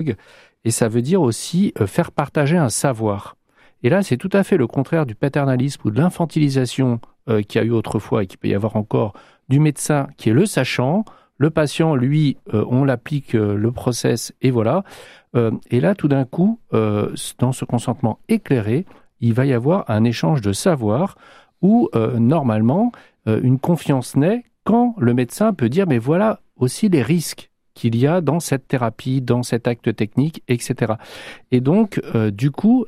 et ça veut dire aussi faire partager un savoir. Et là, c'est tout à fait le contraire du paternalisme ou de l'infantilisation qu'il y a eu autrefois et qu'il peut y avoir encore du médecin qui est le sachant. Le patient, lui, on l'applique le process et voilà. Et là, tout d'un coup, dans ce consentement éclairé, il va y avoir un échange de savoir où, normalement, une confiance naît quand le médecin peut dire « mais voilà aussi les risques qu'il y a dans cette thérapie, dans cet acte technique, etc. » Et donc, du coup,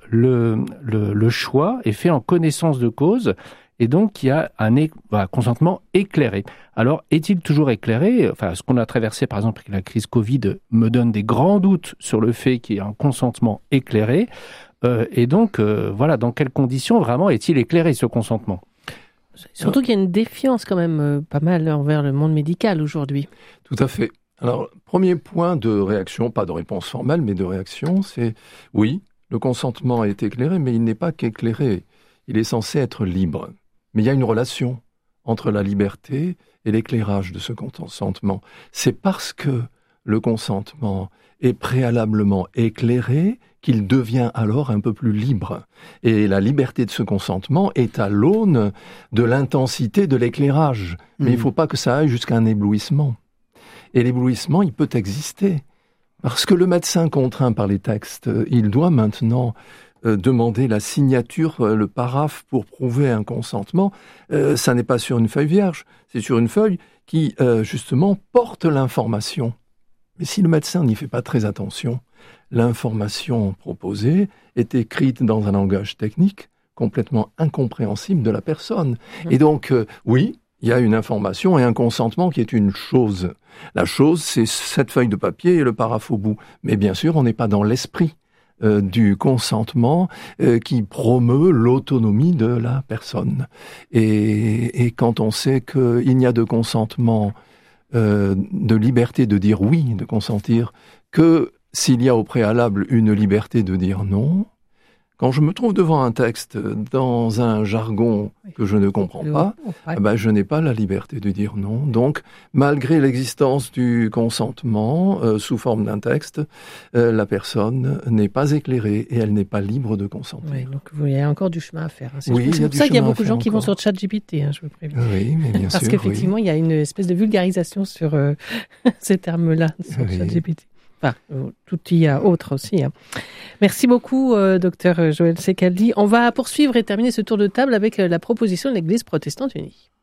le choix est fait en connaissance de cause et donc il y a un consentement éclairé. Alors, est-il toujours éclairé ? Enfin, ce qu'on a traversé, par exemple, avec la crise Covid, me donne des grands doutes sur le fait qu'il y ait un consentement éclairé. Et donc, voilà, dans quelles conditions vraiment est-il éclairé ce consentement ? Surtout qu'il y a une défiance quand même pas mal envers le monde médical aujourd'hui. Tout à fait. Alors, premier point de réaction, pas de réponse formelle, mais de réaction, c'est oui, le consentement est éclairé, mais il n'est pas qu'éclairé. Il est censé être libre. Mais il y a une relation entre la liberté et l'éclairage de ce consentement. C'est parce que le consentement est préalablement éclairé qu'il devient alors un peu plus libre. Et la liberté de ce consentement est à l'aune de l'intensité de l'éclairage. Mais il ne faut pas que ça aille jusqu'à un éblouissement. Et l'éblouissement, il peut exister. Parce que le médecin contraint par les textes, il doit maintenant demander la signature, le paraphe pour prouver un consentement. Ça n'est pas sur une feuille vierge, c'est sur une feuille qui, justement, porte l'information. Mais si le médecin n'y fait pas très attention, l'information proposée est écrite dans un langage technique complètement incompréhensible de la personne. Et donc, oui, il y a une information et un consentement qui est une chose. La chose, c'est cette feuille de papier et le paraphe au bout. Mais bien sûr, on n'est pas dans l'esprit du consentement qui promeut l'autonomie de la personne. Et quand on sait qu'il n'y a de consentement, de liberté de dire oui, de consentir, que s'il y a au préalable une liberté de dire non, quand je me trouve devant un texte dans un jargon que je ne comprends pas, je n'ai pas la liberté de dire non. Donc, malgré l'existence du consentement sous forme d'un texte, la personne n'est pas éclairée et elle n'est pas libre de consentir. Oui, donc il y a encore du chemin à faire. Hein. Oui, c'est pour ça qu'il y a beaucoup de gens qui vont sur ChatGPT, je vous préviens. Oui, mais bien sûr. Parce qu'effectivement, il y a une espèce de vulgarisation sur ces termes-là sur ChatGPT. Enfin, tout y a autre aussi. Hein. Merci beaucoup, docteur Joël Ceccaldi. On va poursuivre et terminer ce tour de table avec la proposition de l'Église protestante unie.